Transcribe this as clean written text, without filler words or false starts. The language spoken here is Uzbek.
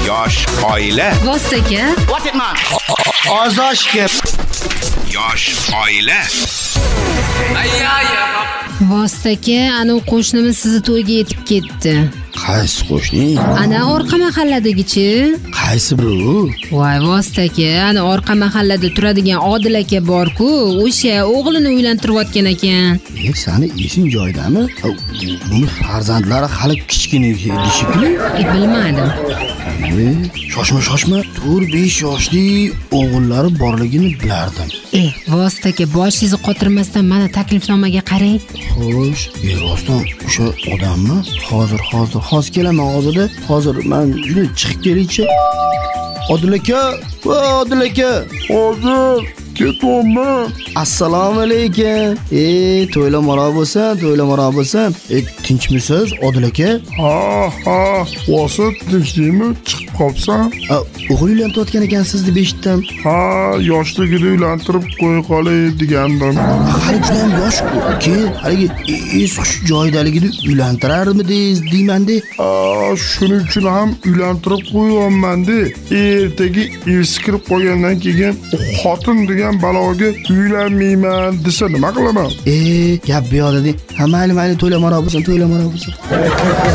Yosh oila. Vostoka. What it man? Ozoshga. Yosh oila. Vostoka, ana qo'shnimiz sizni to'yga yetib ketdi. Qaysi qo'shning? Ana orqa mahalladagichi. Qaysi biri u? Voy Vostoka, ana orqa mahallada turadigan Odil aka bor-ku, o'sha o'g'lini uylantirayotgan ekan. Sani esing joyidami? Buni farzandlari hali kichkina edi-shekilli. Bilmadim. Shoshma. 4-5 yoshli o'g'illari borligini bilardim. Vostoka, boshingizni qotirmasdan mana taklifnomaga qarang. Xo'sh, rostdan o'sha odammi? Hozir kelaman hozirda. Hozir men juda chiqib kelingchi. Odil aka. Hozir ketyapman. Assalomu alaykum. To'ylamaro bo'lsin. Tinchmisiz, Odil aka? Ha, vosit tinchlikmi? Chiqib qolsan? O'g'il uylantirayotgan ekansiz deb eshitdim. Ha, yoshligida uylantirib qo'ya qolay degandim. Hali juda ham yosh-ku. Keyin haligi es-hush joyidaligida uylantirarmidingiz deyman-da. Shuning uchun ham uylantirib qo'yganman-da. Ertaga ersi kirib qolgandan keyin xotin degan baloga uylanmayman desa nima qilaman? Gap bu yoqda deng. Mayli, to'ylamaro bo'lsin.